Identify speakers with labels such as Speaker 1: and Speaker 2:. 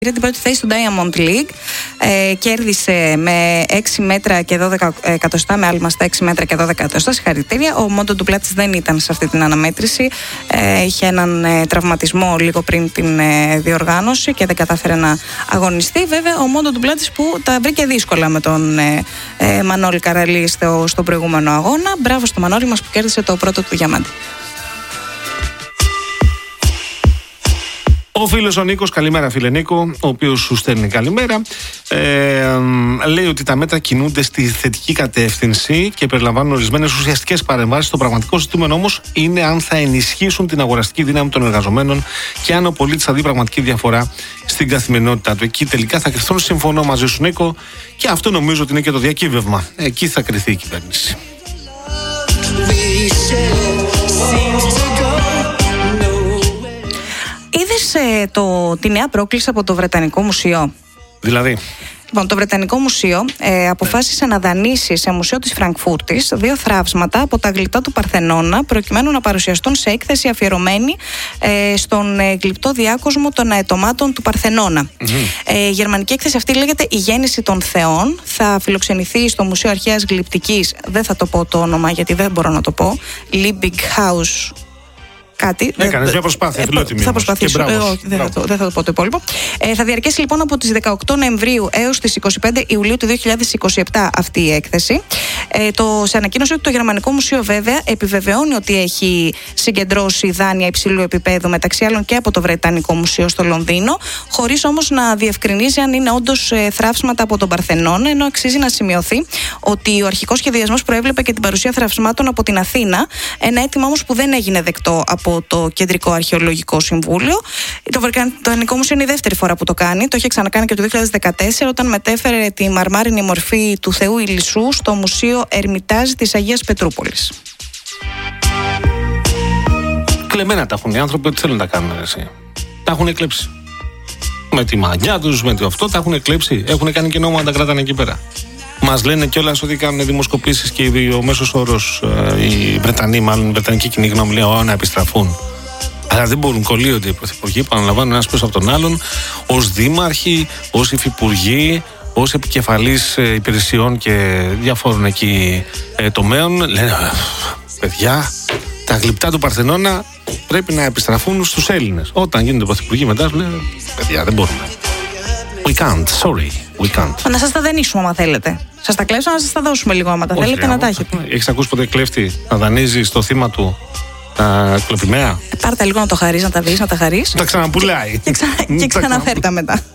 Speaker 1: Πήρε την πρώτη θέση στο Diamond League, κέρδισε με 6 μέτρα και 12 εκατοστά, με άλμα στα 6 μέτρα και 12 εκατοστά. Συγχαρητήρια. Ο Μόντο Ντουπλάτης δεν ήταν σε αυτή την αναμέτρηση. Είχε έναν τραυματισμό λίγο πριν την διοργάνωση και δεν κατάφερε να αγωνιστεί. Βέβαια, ο Μόντο Ντουπλάτης που τα βρήκε δύσκολα με τον Μανώλη Καραλή στο προηγούμενο αγώνα. Μπράβο στο Μανώλη μας που κέρδισε το πρώτο του διαμάντι.
Speaker 2: Ο φίλος ο Νίκος, καλημέρα φίλε Νίκο, ο οποίος σου στέλνει καλημέρα, λέει ότι τα μέτρα κινούνται στη θετική κατεύθυνση και περιλαμβάνουν ορισμένες ουσιαστικές παρεμβάσεις. Το πραγματικό ζητούμενο όμως είναι αν θα ενισχύσουν την αγοραστική δύναμη των εργαζομένων και αν ο πολίτης θα δει πραγματική διαφορά στην καθημερινότητά του. Εκεί τελικά θα κρυφθούν. Συμφωνώ μαζί σου Νίκο, και αυτό νομίζω ότι είναι και το διακύβευμα. Εκεί θα κρυθεί η κυβέρνηση.
Speaker 1: Είδες τη νέα πρόκληση από το Βρετανικό Μουσείο?
Speaker 2: Δηλαδή?
Speaker 1: Λοιπόν, το Βρετανικό Μουσείο αποφάσισε να δανείσει σε μουσείο της Φραγκφούρτης 2 θράψματα από τα γλυπτά του Παρθενώνα, προκειμένου να παρουσιαστούν σε έκθεση αφιερωμένη στον γλυπτό διάκοσμο των αετωμάτων του Παρθενώνα. Η γερμανική έκθεση αυτή λέγεται «Η γέννηση των θεών». Θα φιλοξενηθεί στο Μουσείο Αρχαίας Γλυπτικής, δεν θα το πω το όνομα γιατί δεν μπορώ να το πω, Liebighaus.
Speaker 2: Έκανες μια προσπάθεια,
Speaker 1: θα προσπαθήσω. Δεν θα το πω το υπόλοιπο. Θα διαρκέσει λοιπόν από τις 18 Νοεμβρίου έως τις 25 Ιουλίου του 2027 αυτή η έκθεση. Σε ανακοίνωση ότι το Γερμανικό Μουσείο βέβαια επιβεβαιώνει ότι έχει συγκεντρώσει δάνεια υψηλού επίπεδου, μεταξύ άλλων και από το Βρετανικό Μουσείο στο Λονδίνο, χωρίς όμως να διευκρινίζει αν είναι όντως θράψματα από τον Παρθενώνα, ενώ αξίζει να σημειωθεί ότι ο αρχικός σχεδιασμός προέβλεπε και την παρουσία θραυσμάτων από την Αθήνα, ένα αίτημα όμως που δεν έγινε δεκτό από το Κεντρικό Αρχαιολογικό Συμβούλιο. Το Βρετανικό Μουσείο είναι η δεύτερη φορά που το κάνει. Το είχε ξανακάνει και το 2014 όταν μετέφερε τη μαρμάρινη μορφή του Θεού Ηλισσού στο Μουσείο Ερμητάζ της Αγίας Πετρούπολης.
Speaker 2: Κλεμμένα τα έχουν οι άνθρωποι, ότι θέλουν να τα κάνουν εσύ. Τα έχουν εκλέψει. Με τη μαγιά τους, με το αυτό, τα έχουν εκλέψει. Έχουν κάνει και νόμο να τα κρατάνε εκεί πέρα. Μας λένε κιόλας ότι κάνουν δημοσκοπήσεις και ο μέσος όρος, οι Βρετανοί, μάλλον η Βρετανική κοινή γνώμη, λέει να επιστραφούν. Αλλά δεν μπορούν, κολλείονται οι πρωθυπουργοί, επαναλαμβάνουν ένας πίσω από τον άλλον, ως δήμαρχοι, ως υφυπουργοί, ως επικεφαλής υπηρεσιών και διαφόρων εκεί τομέων. Λένε, παιδιά, τα γλυπτά του Παρθενώνα πρέπει να επιστραφούν στους Έλληνες. Όταν γίνονται πρωθυπουργοί μετά, λένε, παιδιά, δεν μπορούμε. We can't, sorry, we can't.
Speaker 1: Να σας τα δανείσουμε άμα θέλετε. Σας τα κλέψω, να σας τα δώσουμε λίγο άμα τα θέλετε να τα έχετε.
Speaker 2: Έχεις ακούσει ποτέ κλέφτη να δανείζει στο θύμα του κλοπημαία?
Speaker 1: Πάρτε λίγο να το χαρείς, να τα δεις, να τα χαρείς.
Speaker 2: Τα ξαναπουλάει.
Speaker 1: Και ξαναφέρτα μετά.